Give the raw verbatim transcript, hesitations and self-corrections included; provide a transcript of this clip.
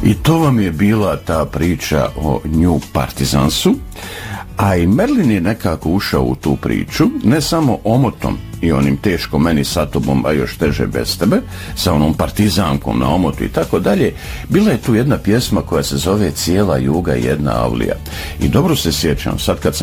I to vam je bila ta priča o New Partizansu, a i Merlin je nekako ušao u tu priču, ne samo omotom i onim teško meni sa tobom, a još teže bez tebe, sa onom partizankom na omotu i tako dalje. Bila je tu jedna pjesma koja se zove Cijela juga jedna avlija. I dobro se sjećam, sad kad sam